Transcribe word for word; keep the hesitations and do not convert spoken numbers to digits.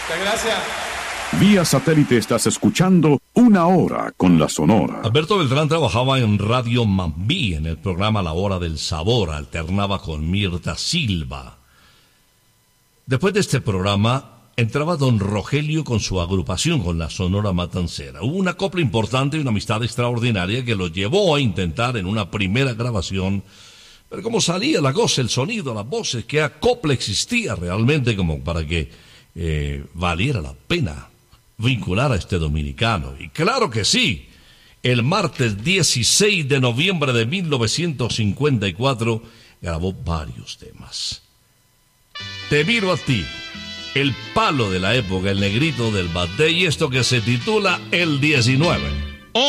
Muchas gracias. Vía satélite estás escuchando Una Hora con la Sonora. Alberto Beltrán trabajaba en Radio Mambí, en el programa La Hora del Sabor, alternaba con Mirta Silva. Después de este programa, entraba don Rogelio con su agrupación, con la Sonora Matancera. Hubo una copla importante y una amistad extraordinaria que lo llevó a intentar en una primera grabación ver cómo salía la cosa, el sonido, las voces, qué acopla existía realmente como para que eh, valiera la pena vincular a este dominicano. Y claro que sí, el martes dieciséis de noviembre de mil novecientos cincuenta y cuatro grabó varios temas. Te miro a ti, el palo de la época, el negrito del bate, y esto que se titula El diecinueve.